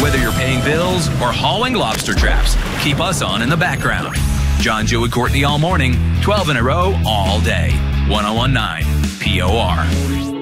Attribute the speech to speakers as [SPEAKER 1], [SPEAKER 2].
[SPEAKER 1] Whether you're paying bills or hauling lobster traps, keep us on in the background. John, Joe, and Courtney all morning, 12 in a row, all day. 1019 POR.